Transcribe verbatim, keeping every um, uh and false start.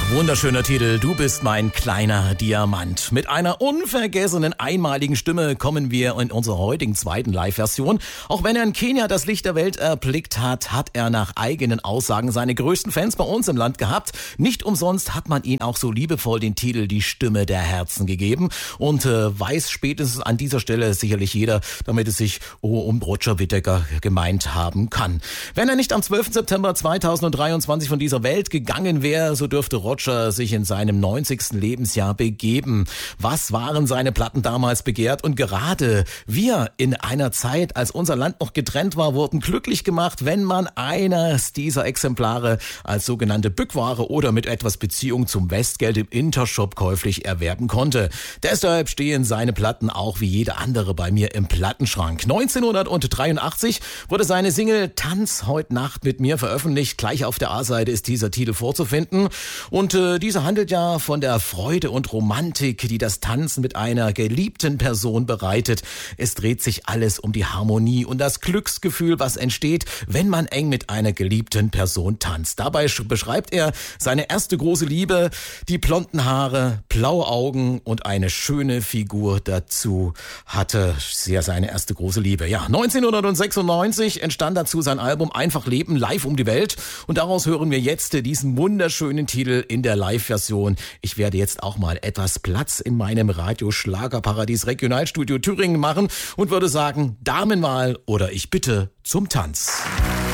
Wunderschöner Titel, du bist mein kleiner Diamant. Mit einer unvergessenen, einmaligen Stimme kommen wir in unserer heutigen zweiten Live-Version. Auch wenn er in Kenia das Licht der Welt erblickt hat, hat er nach eigenen Aussagen seine größten Fans bei uns im Land gehabt. Nicht umsonst hat man ihm auch so liebevoll den Titel Die Stimme der Herzen gegeben und äh, weiß spätestens an dieser Stelle sicherlich jeder, damit es sich oh, um Roger Whittaker gemeint haben kann. Wenn er nicht am zwölften September zweitausenddreiundzwanzig von dieser Welt gegangen wäre, so dürfte Roger sich in seinem neunzigsten Lebensjahr begeben. Was waren seine Platten damals begehrt? Und gerade wir in einer Zeit, als unser Land noch getrennt war, wurden glücklich gemacht, wenn man eines dieser Exemplare als sogenannte Bückware oder mit etwas Beziehung zum Westgeld im Intershop käuflich erwerben konnte. Deshalb stehen seine Platten auch wie jede andere bei mir im Plattenschrank. neunzehnhundertdreiundachtzig wurde seine Single Tanz heute Nacht mit mir veröffentlicht. Gleich auf der A-Seite ist dieser Titel vorzufinden. Und äh, dieser handelt ja von der Freude und Romantik, die das Tanzen mit einer geliebten Person bereitet. Es dreht sich alles um die Harmonie und das Glücksgefühl, was entsteht, wenn man eng mit einer geliebten Person tanzt. Dabei sch- beschreibt er seine erste große Liebe, die blonden Haare, blaue Augen und eine schöne Figur dazu hatte. Sehr seine erste große Liebe. Ja, neunzehnhundertsechsundneunzig entstand dazu sein Album Einfach Leben, live um die Welt. Und daraus hören wir jetzt diesen wunderschönen Titel in der Live-Version. Ich werde jetzt auch mal etwas Platz in meinem Radio-Schlagerparadies Regionalstudio Thüringen machen und würde sagen, Damenwahl oder ich bitte zum Tanz.